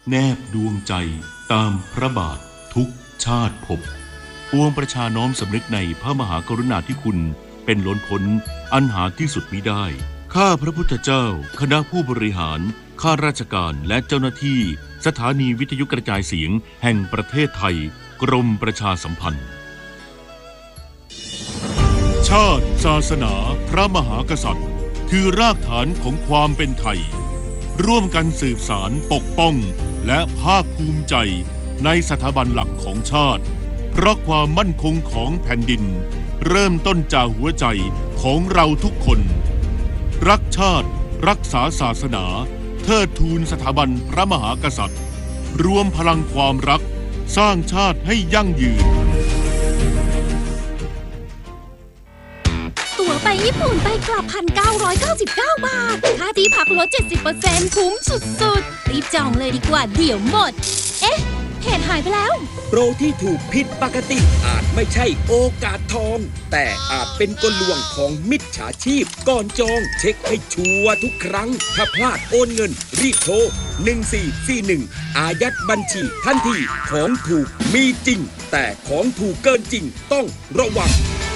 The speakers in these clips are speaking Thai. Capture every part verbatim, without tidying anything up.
แนบดวงใจตามพระบาททุกชาติภพปวงประชาน้อมสำนึกในพระมหากรุณาธิคุณเป็นล้นพ้นอันหาที่สุดมิได้ข้าพระพุทธเจ้าคณะผู้บริหารข้าราชการและเจ้าหน้าที่สถานีวิทยุกระจายเสียงแห่งประเทศไทยกรมประชาสัมพันธ์ชาติศาสนาพระมหากษัตริย์คือรากฐานของความเป็นไทยร่วมกันสืบสานปกป้องและภาคภูมิใจในสถาบันหลักของชาติเพราะความมั่นคงของแผ่นดินเริ่มต้นจากหัวใจของเราทุกคนรักชาติรักษาศาสนาเทิดทูนสถาบันพระมหากษัตริย์รวมพลังความรักสร้างชาติให้ยั่งยืนตั๋วไปญี่ปุ่นไปกลับ หนึ่งพันเก้าร้อยเก้าสิบเก้า บาทค่าที่พักลด เจ็ดสิบเปอร์เซ็นต์ คุ้มสุดๆรีบจองเลยดีกว่าเดี๋ยวหมดเอ๊ะเพจหายไปแล้วโปรที่ถูกผิดปกติอาจไม่ใช่โอกาสทองแต่อาจเป็นกลลวงของมิจฉาชีพก่อนจองเช็คให้ชัวร์ทุกครั้งถ้าพลาดโอนเงินรีบโทรหนึ่งสี่สี่หนึ่งอายัดบัญชีทันทีของถูกมีจริงแต่ของถูกเกินจริงต้องระวัง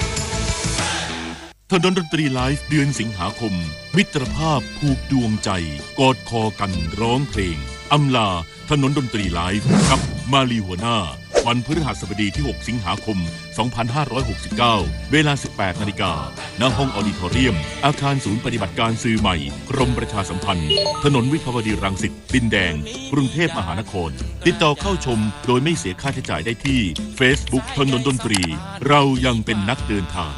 ถนนดนตรีไลฟ์เดือนสิงหาคมมิตรภาพผูกดวงใจกอดคอกันร้องเพลงอำลาถนนดนตรีไลฟ์กับมาลีหัวหน้าวันพฤหัสบดีที่หกสิงหาคมสองพันห้าร้อยหกสิบเก้าเวลา สิบแปดนาฬิกา ณ ห้องออดิทอเรียมอาคารศูนย์ปฏิบัติการสื่อใหม่กรมประชาสัมพันธ์ถนนวิภาวดีรังสิตดินแดงกรุงเทพมหานครติดต่อเข้าชมโดยไม่เสียค่าใช้จ่ายได้ที่ Facebook ถนนดนตรีเรายังเป็นนักเดินทาง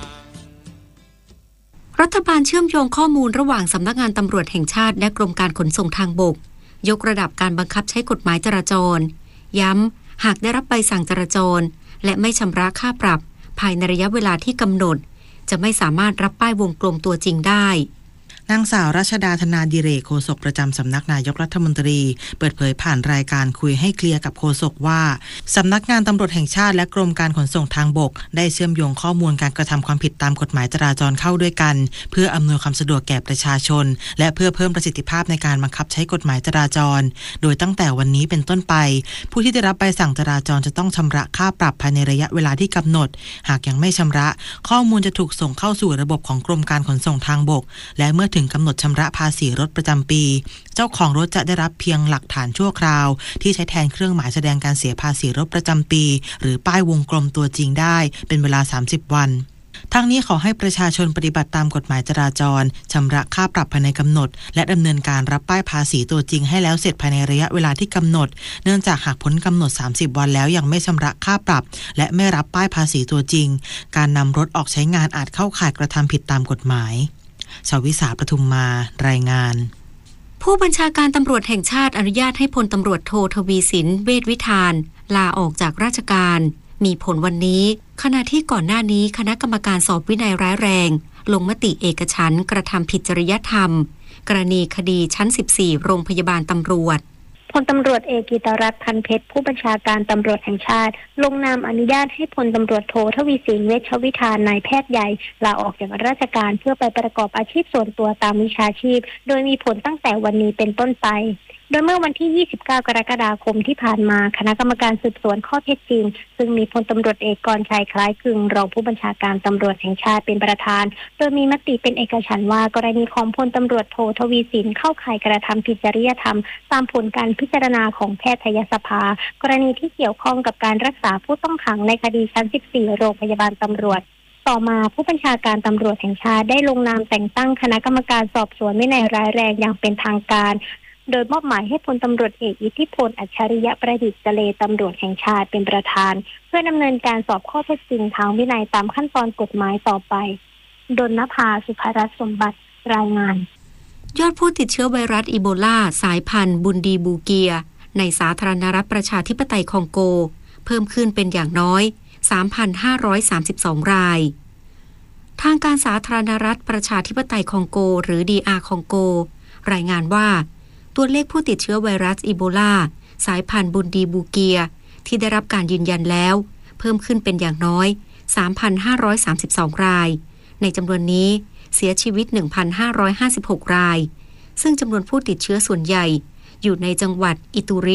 รัฐบาลเชื่อมโยงข้อมูลระหว่างสำนักงานตำรวจแห่งชาติและกรมการขนส่งทางบกยกระดับการบังคับใช้กฎหมายจราจรย้ำหากได้รับใบสั่งจราจรและไม่ชำระค่าปรับภายในระยะเวลาที่กำหนดจะไม่สามารถรับป้ายวงกลมตัวจริงได้นางสาวรัชดาธนาดิเรกโฆษกประจำสำนักนายกรัฐมนตรีเปิดเผยผ่านรายการคุยให้เคลียร์กับโฆษกว่าสำนักงานตำรวจแห่งชาติและกรมการขนส่งทางบกได้เชื่อมโยงข้อมูลการกระทำความผิดตามกฎหมายจราจรเข้าด้วยกันเพื่ออำนวยความสะดวกแก่ประชาชนและเพื่อเพิ่มประสิทธิภาพในการบังคับใช้กฎหมายจราจรโดยตั้งแต่วันนี้เป็นต้นไปผู้ที่ได้รับใบสั่งจราจรจะต้องชำระค่าปรับภายในระยะเวลาที่กำหนดหากยังไม่ชำระข้อมูลจะถูกส่งเข้าสู่ระบบของกรมการขนส่งทางบกและเมื่อถึงกำหนดชำระภาษีรถประจำปีเจ้าของรถจะได้รับเพียงหลักฐานชั่วคราวที่ใช้แทนเครื่องหมายแสดงการเสียภาษีรถประจำปีหรือป้ายวงกลมตัวจริงได้เป็นเวลาสามสิบวันทั้งนี้ขอให้ประชาชนปฏิบัติตามกฎหมายจราจรชำระค่าปรับภายในกำหนดและดำเนินการรับป้ายภาษีตัวจริงให้แล้วเสร็จภายในระยะเวลาที่กำหนดเนื่องจากหากพ้นกำหนดสามสิบวันแล้วยังไม่ชำระค่าปรับและไม่รับป้ายภาษีตัวจริงการนำรถออกใช้งานอาจเข้าข่ายกระทำผิดตามกฎหมายชวิสาประทุมมารายงานผู้บัญชาการตำรวจแห่งชาติอนุญาตให้พลตำรวจโททวีสินเวชวิธานลาออกจากราชการมีผลวันนี้ขณะที่ก่อนหน้านี้คณะกรรมการสอบวินัยร้ายแรงลงมติเอกฉันท์กระทำผิดจริยธรรมกรณีคดีชั้นสิบสี่โรงพยาบาลตำรวจพลตำรวจเอกกิตรัตน์พันเพชรผู้บัญชาการตำรวจแห่งชาติลงนามอนุญาตให้พลตำรวจโททวีสินเวชวิธานนายแพทย์ใหญ่ลาออกจากราชการเพื่อไปประกอบอาชีพส่วนตัวตามวิชาชีพโดยมีผลตั้งแต่วันนี้เป็นต้นไปโดยเมื่อวันที่ยี่สิบเก้ากรกฎาคมที่ผ่านมาคณะกรรมการสืบสวนข้อเท็จจริงซึ่งมีพลตำรวจเอกกรชัยคล้ายคลึงรองผู้บัญชาการตำรวจแห่งชาติเป็นประธานโดยมีมติเป็นเอกฉันท์ว่ากรณีของพลตำรวจโททวีสินเข้าข่ายกระทำผิดจริยธรรมตามผลการพิจารณาของแพทยสภากรณีที่เกี่ยวข้องกับการรักษาผู้ต้องขังในคดีชั้นสิบสี่โรงพยาบาลตำรวจต่อมาผู้บัญชาการตำรวจแห่งชาติได้ลงนามแต่งตั้งคณะกรรมการสอบสวนวินัยร้ายแรงอย่างเป็นทางการโดยมอบหมายให้พลตำรวจเอกอิทธิพลอัจฉริยะประดิษฐ์เจเลตำรวจแห่งชาติเป็นประธานเพื่อดำเนินการสอบข้อเท็จจริงทางวินัยตามขั้นตอนกฎหมายต่อไปดลนภาสุภรัตน์สมบัติรายงานยอดผู้ติดเชื้อไวรัสอีโบลาสายพันธุ์บุนดีบูเกียในสาธารณรัฐประชาธิปไตยคองโกเพิ่มขึ้นเป็นอย่างน้อย สามพันห้าร้อยสามสิบสอง รายทางการสาธารณรัฐประชาธิปไตยคองโกหรือ ดี อาร์ คองโกรายงานว่าตัวเลขผู้ติดเชื้อไวรัสอีโบลาสายพันธุ์บุนดีบูเกียที่ได้รับการยืนยันแล้วเพิ่มขึ้นเป็นอย่างน้อย สามพันห้าร้อยสามสิบสอง รายในจำนวนนี้เสียชีวิต หนึ่งพันห้าร้อยห้าสิบหก รายซึ่งจำนวนผู้ติดเชื้อส่วนใหญ่อยู่ในจังหวัดอิตุริ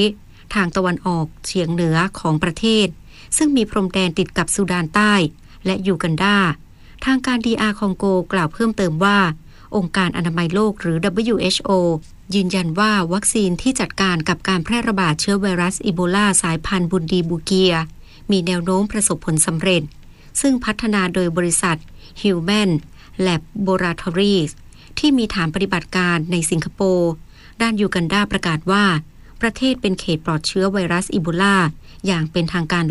ทางตะวันออกเฉียงเหนือของประเทศซึ่งมีพรมแดนติดกับซูดานใต้และยูกันดาทางการ ดี อาร์ คองโกกล่าวเพิ่มเติมว่าองค์การอนามัยโลกหรือ ดับเบิลยู เอช โอ ยืนยันว่าวัคซีนที่จัดการกับการแพร่ระบาดเชื้อไวรัสอีโบลาสายพันธุ์บุนดีบูเกียมีแนวโน้มประสบผลสำเร็จซึ่งพัฒนาโดยบริษัท Human Laboratories ที่มีฐานปฏิบัติการในสิงคโปร์ด้านยูกันดาประกาศว่าประเทศเป็นเขตปลอดเชื้อไวรัสอีโบลาอย่างเป็นทางการ